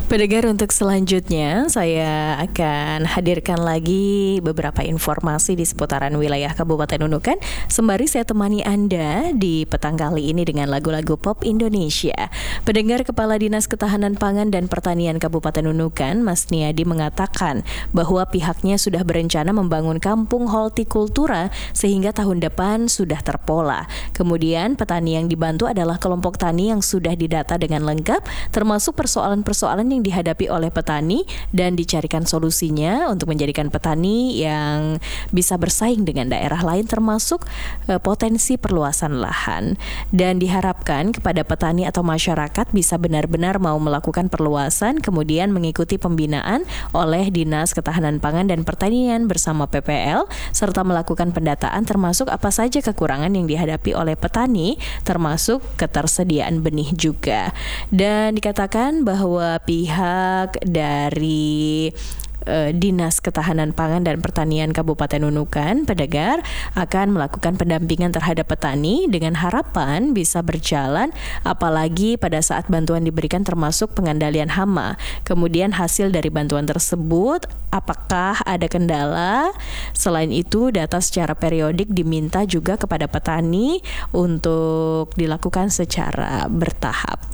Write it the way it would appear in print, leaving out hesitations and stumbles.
Pendengar, untuk selanjutnya saya akan hadirkan lagi beberapa informasi di seputaran wilayah Kabupaten Nunukan, sembari saya temani Anda di petang kali ini dengan lagu-lagu pop Indonesia. Pendengar, Kepala Dinas Ketahanan Pangan dan Pertanian Kabupaten Nunukan, Mas Niadi, mengatakan bahwa pihaknya sudah berencana membangun kampung hortikultura sehingga tahun depan sudah terpola. Kemudian petani yang dibantu adalah kelompok tani yang sudah didata dengan lengkap, termasuk persoalan-persoalan yang dihadapi oleh petani dan dicarikan solusinya untuk menjadikan petani yang bisa bersaing dengan daerah lain, termasuk potensi perluasan lahan. Dan diharapkan kepada petani atau masyarakat bisa benar-benar mau melakukan perluasan, kemudian mengikuti pembinaan oleh Dinas Ketahanan Pangan dan Pertanian bersama PPL, serta melakukan pendataan termasuk apa saja kekurangan yang dihadapi oleh petani, termasuk ketersediaan benih juga. Dan dikatakan bahwa pihak dari Dinas Ketahanan Pangan dan Pertanian Kabupaten Nunukan, pendengar, akan melakukan pendampingan terhadap petani dengan harapan bisa berjalan, apalagi pada saat bantuan diberikan termasuk pengandalian hama. Kemudian hasil dari bantuan tersebut, apakah ada kendala? Selain itu, data secara periodik diminta juga kepada petani untuk dilakukan secara bertahap.